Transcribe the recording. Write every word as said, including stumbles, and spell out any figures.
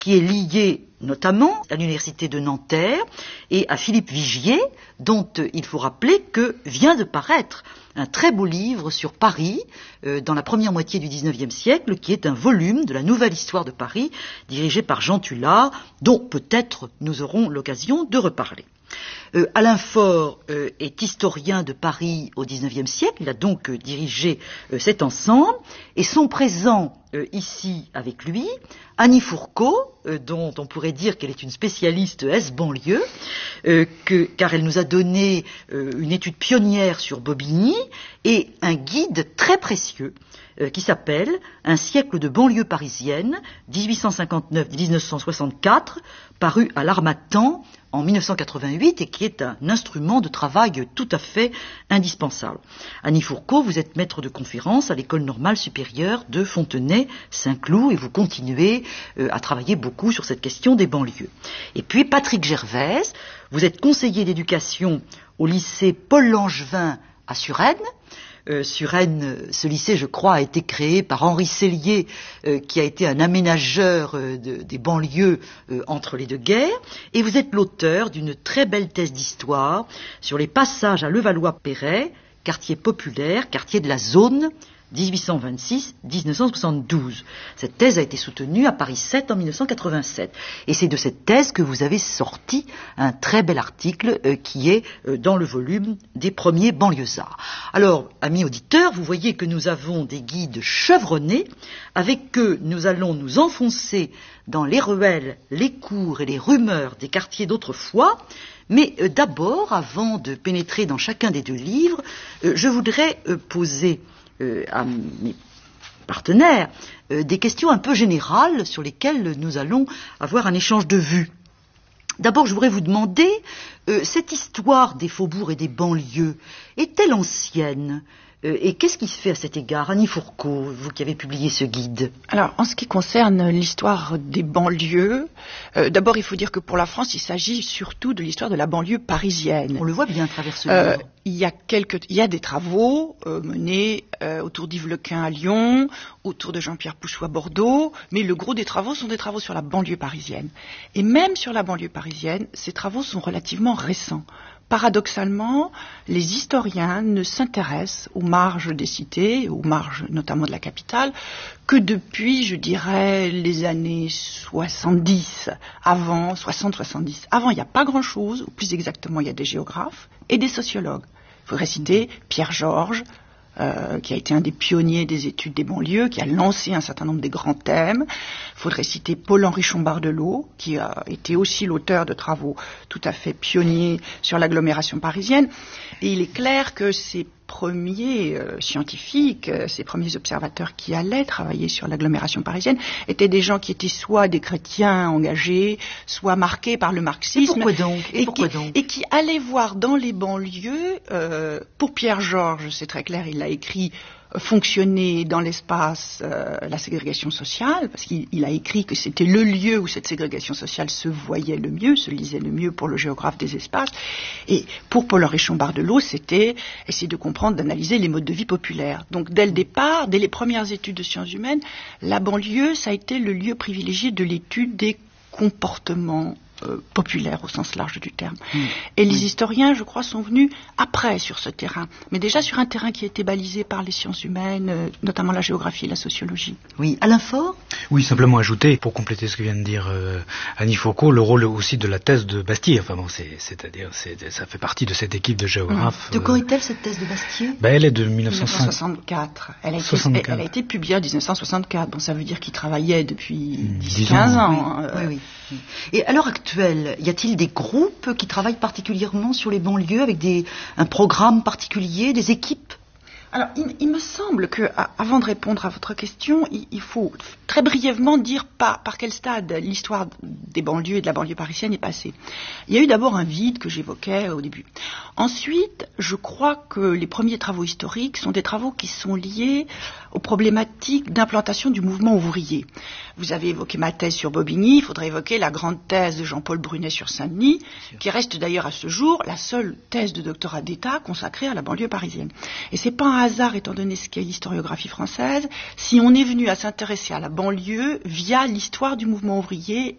qui est lié notamment à l'université de Nanterre et à Philippe Vigier, dont euh, il faut rappeler que vient de paraître un très beau livre sur Paris euh, dans la première moitié du dix-neuvième siècle, qui est un volume de la Nouvelle Histoire de Paris, dirigé par Jean Tullard, dont peut-être nous aurons l'occasion de reparler. Euh, Alain Faure euh, est historien de Paris au dix-neuvième siècle, il a donc euh, dirigé euh, cet ensemble, et sont présents euh, ici avec lui Annie Fourcault, euh, dont on pourrait dire qu'elle est une spécialiste est-banlieue, euh, que, car elle nous a donné euh, une étude pionnière sur Bobigny, et un guide très précieux euh, qui s'appelle « Un siècle de banlieue parisienne, dix-huit cent cinquante-neuf à dix-neuf cent soixante-quatre », paru à l'Harmattan en mille neuf cent quatre-vingt-huit et qui est un instrument de travail tout à fait indispensable. Annie Fourcault, vous êtes maître de conférence à l'École normale supérieure de Fontenay-Saint-Cloud et vous continuez euh, à travailler beaucoup sur cette question des banlieues. Et puis Patrick Gervais, vous êtes conseiller d'éducation au lycée Paul Langevin à Suresnes. Euh, Suresnes, ce lycée, je crois, a été créé par Henri Sellier, euh, qui a été un aménageur euh, de, des banlieues euh, entre les deux guerres, et vous êtes l'auteur d'une très belle thèse d'histoire sur les passages à Levallois-Perret, quartier populaire, quartier de la zone, dix-huit cent vingt-six à dix-neuf cent soixante-douze. Cette thèse a été soutenue à Paris sept en mille neuf cent quatre-vingt-sept. Et c'est de cette thèse que vous avez sorti un très bel article euh, qui est euh, dans le volume des premiers banlieusards. Alors, amis auditeurs, vous voyez que nous avons des guides chevronnés. Avec eux, nous allons nous enfoncer dans les ruelles, les cours et les rumeurs des quartiers d'autrefois. Mais euh, d'abord, avant de pénétrer dans chacun des deux livres, euh, je voudrais euh, poser Euh, à mes partenaires euh, des questions un peu générales sur lesquelles nous allons avoir un échange de vues. D'abord, je voudrais vous demander, euh, cette histoire des faubourgs et des banlieues, est-elle ancienne ? Euh, et qu'est-ce qui se fait à cet égard ? Annie Fourcault, vous qui avez publié ce guide. Alors, en ce qui concerne l'histoire des banlieues, euh, d'abord, il faut dire que pour la France, il s'agit surtout de l'histoire de la banlieue parisienne. On le voit bien à travers ce euh, livre. Il y a quelques, il y a des travaux euh, menés euh, autour d'Yves Lequin à Lyon, autour de Jean-Pierre Pouchot à Bordeaux, mais le gros des travaux sont des travaux sur la banlieue parisienne. Et même sur la banlieue parisienne, ces travaux sont relativement récents. Paradoxalement, les historiens ne s'intéressent aux marges des cités, aux marges notamment de la capitale, que depuis, je dirais, les années soixante-dix, avant, soixante soixante-dix. Avant, il n'y a pas grand-chose, ou plus exactement, il y a des géographes et des sociologues. Il faudrait citer Pierre Georges, Euh, qui a été un des pionniers des études des banlieues, qui a lancé un certain nombre des grands thèmes. Il faudrait citer Paul-Henri Chombardelot, qui a été aussi l'auteur de travaux tout à fait pionniers sur l'agglomération parisienne. Et il est clair que ces premiers euh, scientifiques, euh, ces premiers observateurs qui allaient travailler sur l'agglomération parisienne, étaient des gens qui étaient soit des chrétiens engagés, soit marqués par le marxisme. Et pourquoi donc Et, et, pourquoi qui, donc et qui allaient voir dans les banlieues, euh, pour Pierre Georges, c'est très clair, il a écrit fonctionner dans l'espace euh, la ségrégation sociale, parce qu'il il a écrit que c'était le lieu où cette ségrégation sociale se voyait le mieux, se lisait le mieux pour le géographe des espaces. Et pour Paul-Henri Chombardelot, c'était essayer de comprendre, d'analyser les modes de vie populaires. Donc dès le départ, dès les premières études de sciences humaines, la banlieue, ça a été le lieu privilégié de l'étude des comportements Euh, populaire au sens large du terme. Mmh. Et les mmh. historiens, je crois, sont venus après sur ce terrain, mais déjà sur un terrain qui a été balisé par les sciences humaines, euh, notamment la géographie et la sociologie. Oui, Alain Faure ? Oui, simplement ajouter, pour compléter ce que vient de dire euh, Annie Fourcault, le rôle aussi de la thèse de Bastier. Enfin bon, c'est, c'est-à-dire, c'est, ça fait partie de cette équipe de géographes. Mmh. De quand est-elle cette thèse de Bastier ? Ben, elle est de mille neuf cent soixante-quatre. Elle a, été, soixante-quatre. Elle a été publiée en dix-neuf cent soixante-quatre. Bon, ça veut dire qu'il travaillait depuis dix à quinze ans. Oui, euh... oui, oui. Et à l'heure actuelle, y a-t-il des groupes qui travaillent particulièrement sur les banlieues avec des, un programme particulier, des équipes ? Alors, il, il me semble que, à, avant de répondre à votre question, il, il faut très brièvement dire par, par quel stade l'histoire des banlieues et de la banlieue parisienne est passée. Il y a eu d'abord un vide que j'évoquais au début. Ensuite, je crois que les premiers travaux historiques sont des travaux qui sont liés aux problématiques d'implantation du mouvement ouvrier. Vous avez évoqué ma thèse sur Bobigny, il faudrait évoquer la grande thèse de Jean-Paul Brunet sur Saint-Denis, qui reste d'ailleurs à ce jour la seule thèse de doctorat d'État consacrée à la banlieue parisienne. Et c'est pas un hasard, étant donné ce qu'est l'historiographie française, si on est venu à s'intéresser à la banlieue via l'histoire du mouvement ouvrier